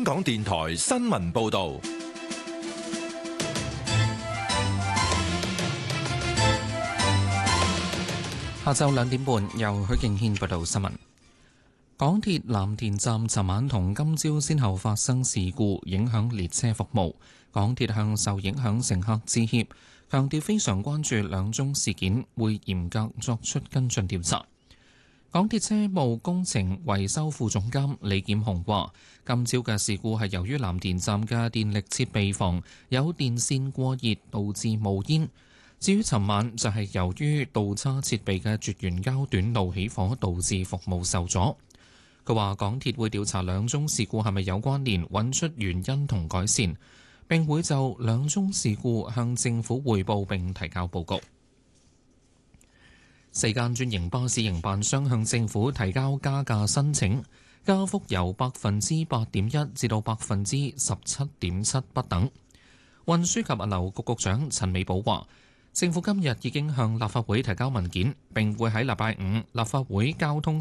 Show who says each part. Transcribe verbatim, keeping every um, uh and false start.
Speaker 1: 港電台新聞報道。
Speaker 2: 下晝兩點半，由許敬軒報道新聞。港鐵藍田站尋晚同今朝先後發生事故，影響列車服務。港鐵向受影響乘客致歉，強調非常關注兩宗事件，會嚴格作出跟進調查。港鐵車務工程維修副總監李劍雄話：今朝嘅事故係由於藍田站嘅電力設備房有電線過熱，導致冒煙。至於尋晚就係由於導叉設備嘅絕緣膠短路起火，導致服務受阻。佢話港鐵會調查兩宗事故係咪有關聯，揾出原因同改善。並會就兩宗事故向政府匯報並提交報告。四間專營巴士營辦商向政府提交加價申請，加幅由百分之八點一至到百分之十七點七不等。運輸及物流局局長陳美寶話，政府今日已經向立法會提交文件，並會喺禮拜五立法會交通